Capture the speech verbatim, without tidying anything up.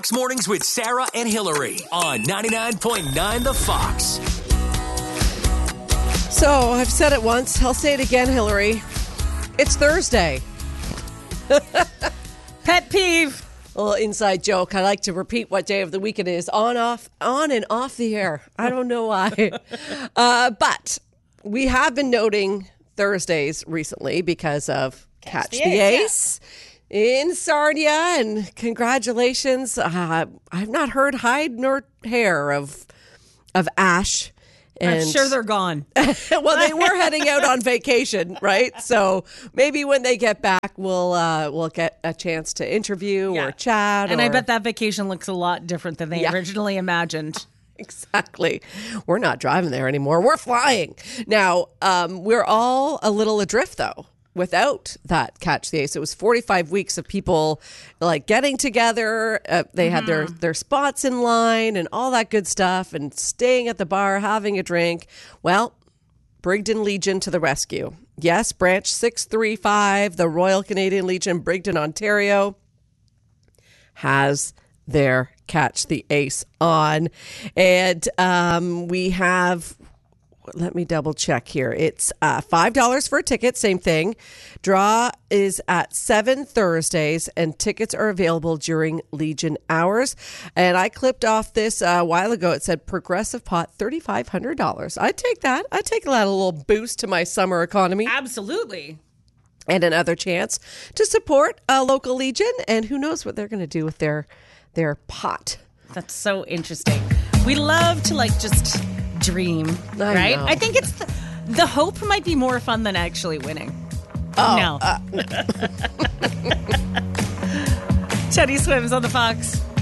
Fox Mornings with Sarah and Hillary on ninety-nine point nine The Fox. So, I've said it once. I'll say it again, Hillary. It's Thursday. Pet peeve. A little inside joke. I like to repeat what day of the week it is on, off, on and off the air. I don't know why. uh, but we have been noting Thursdays recently because of Catch, Catch the, the Ace. Ace. Yeah. In Sarnia, and congratulations. Uh, I've not heard hide nor hair of of Ash. And I'm sure they're gone. Well, they were heading out on vacation, right? So maybe when they get back, we'll uh, we'll get a chance to interview yeah. or chat. And or... I bet that vacation looks a lot different than they yeah. originally imagined. Exactly. We're not driving there anymore. We're flying. Now, um, we're all a little adrift, though. Without that Catch the Ace, it was forty-five weeks of people like getting together. Uh, they mm-hmm. had their, their spots in line and all that good stuff and staying at the bar, having a drink. Well, Brigden Legion to the rescue. Yes, Branch six three five, the Royal Canadian Legion, Brigden, Ontario, has their Catch the Ace on. And um, we have... Let me double check here. It's uh, five dollars for a ticket. Same thing. Draw is at seven Thursdays, and tickets are available during Legion hours. And I clipped off this uh, a while ago. It said progressive pot, three thousand five hundred dollars. I'd take that. I'd take that a little boost to my summer economy. Absolutely. And another chance to support a local Legion. And who knows what they're going to do with their their pot. That's so interesting. We love to like just... dream, I right? know. I think it's the, the hope might be more fun than actually winning. Oh, no. Uh, Teddy Swims on the Fox.